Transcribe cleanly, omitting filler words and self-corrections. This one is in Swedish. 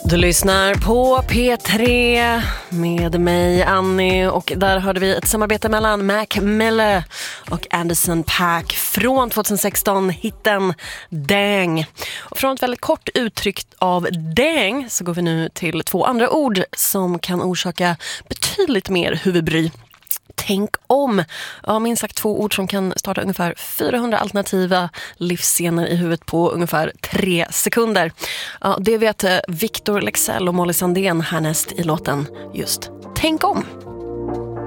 Du lyssnar på P3 med mig, Annie, och där hörde vi ett samarbete mellan Mac Miller och Anderson .Paak från 2016, hitten Dang. Och från ett väldigt kort uttryck av Dang så går vi nu till två andra ord som kan orsaka betydligt mer huvudbry. Tänk om. Ja, minst sagt två ord som kan starta ungefär 400 alternativa livsscener i huvudet på ungefär 3 sekunder. Ja, det vet Victor Leksell och Molly Sandén härnäst i låten just Tänk om.